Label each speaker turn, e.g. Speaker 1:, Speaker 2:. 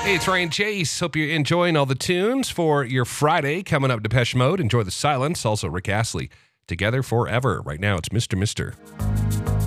Speaker 1: Hey, it's Ryan Chase. Hope you're enjoying all the tunes for your Friday. Coming up, Depeche Mode. Enjoy the silence. Also, Rick Astley. Together forever. Right now, it's Mr. Mister.